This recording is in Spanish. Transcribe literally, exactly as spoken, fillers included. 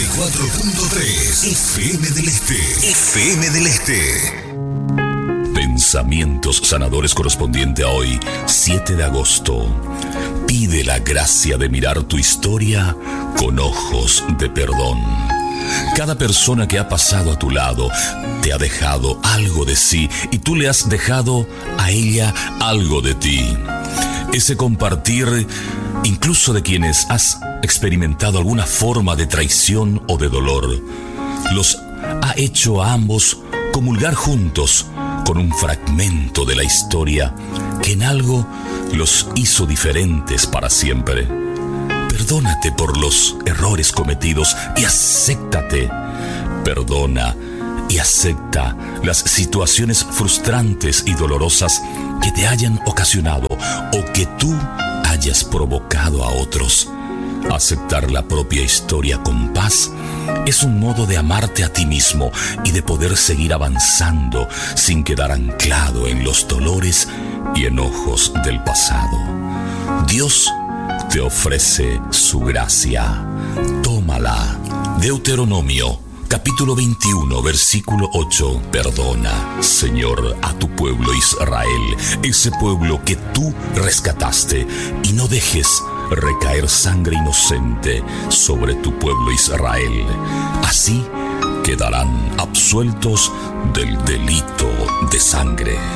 y cuatro punto tres F M del Este. F M del Este. Pensamientos sanadores correspondiente a hoy, siete de agosto. Pide la gracia de mirar tu historia con ojos de perdón. Cada persona que ha pasado a tu lado te ha dejado algo de sí y tú le has dejado a ella algo de ti. Ese compartir, incluso de quienes has experimentado alguna forma de traición o de dolor, los ha hecho a ambos comulgar juntos con un fragmento de la historia que en algo los hizo diferentes para siempre. Perdónate por los errores cometidos y acéptate. Perdona y acepta las situaciones frustrantes y dolorosas que te hayan ocasionado o que tú hayas provocado a otros. Aceptar la propia historia con paz es un modo de amarte a ti mismo y de poder seguir avanzando sin quedar anclado en los dolores y enojos del pasado. Dios te ofrece su gracia. Tómala. Deuteronomio, capítulo veintiuno, versículo ocho. Perdona, Señor, a tu pueblo Israel, ese pueblo que tú rescataste, y no dejes recaer sangre inocente sobre tu pueblo Israel. Así quedarán absueltos del delito de sangre.